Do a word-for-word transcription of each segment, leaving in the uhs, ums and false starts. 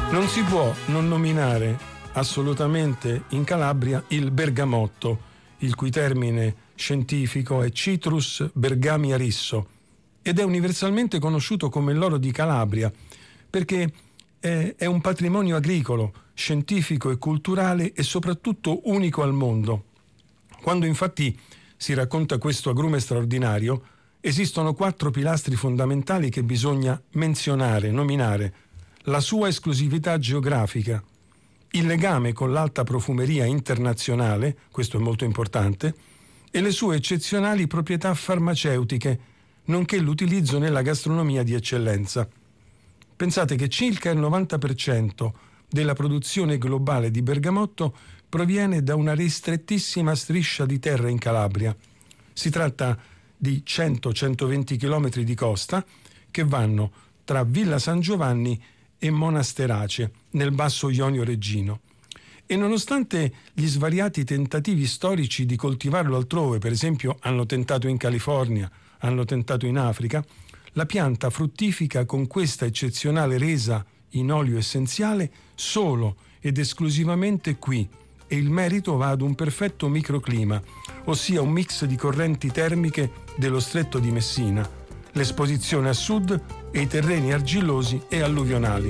Non si può non nominare assolutamente in Calabria il bergamotto, il cui termine scientifico è Citrus bergamia risso, ed è universalmente conosciuto come l'oro di Calabria, perché è, è un patrimonio agricolo, scientifico e culturale e soprattutto unico al mondo. Quando infatti si racconta questo agrume straordinario, esistono quattro pilastri fondamentali che bisogna menzionare, nominare: la sua esclusività geografica, il legame con l'alta profumeria internazionale, questo è molto importante, e le sue eccezionali proprietà farmaceutiche, nonché l'utilizzo nella gastronomia di eccellenza. Pensate che circa il novanta per cento della produzione globale di bergamotto proviene da una ristrettissima striscia di terra in Calabria. Si tratta di cento centoventi chilometri di costa che vanno tra Villa San Giovanni e Monasterace, nel Basso Ionio Reggino. E nonostante gli svariati tentativi storici di coltivarlo altrove, per esempio hanno tentato in California, hanno tentato in Africa, la pianta fruttifica con questa eccezionale resa in olio essenziale solo ed esclusivamente qui, e il merito va ad un perfetto microclima, ossia un mix di correnti termiche dello Stretto di Messina, l'esposizione a sud e i terreni argillosi e alluvionali.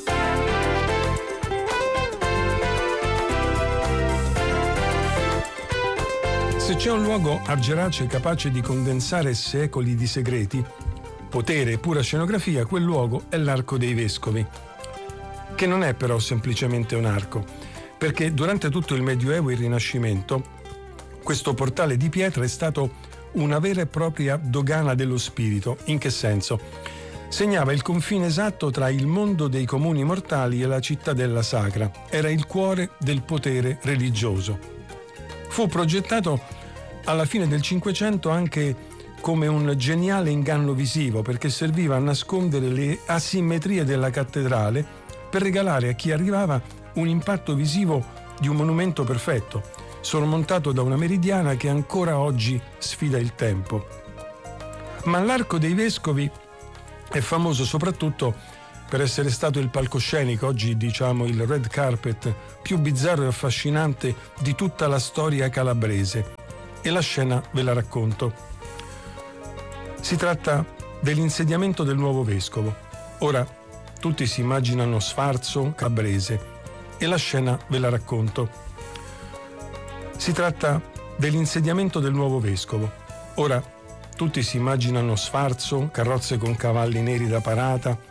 Se c'è un luogo argerace capace di condensare secoli di segreti, potere e pura scenografia, quel luogo è l'Arco dei Vescovi, che non è però semplicemente un arco, perché durante tutto il Medioevo e il Rinascimento questo portale di pietra è stato una vera e propria dogana dello spirito. In che senso? Segnava il confine esatto tra il mondo dei comuni mortali e la cittadella sacra. Era il cuore del potere religioso. Fu progettato alla fine del Cinquecento anche come un geniale inganno visivo, perché serviva a nascondere le asimmetrie della cattedrale per regalare a chi arrivava un impatto visivo di un monumento perfetto, sormontato da una meridiana che ancora oggi sfida il tempo. Ma l'Arco dei Vescovi è famoso soprattutto per essere stato il palcoscenico, oggi diciamo il red carpet, più bizzarro e affascinante di tutta la storia calabrese. E la scena ve la racconto. Si tratta dell'insediamento del nuovo vescovo. Ora, tutti si immaginano Sfarzo, calabrese, e la scena ve la racconto. Si tratta dell'insediamento del nuovo vescovo. Ora, tutti si immaginano Sfarzo, carrozze con cavalli neri da parata,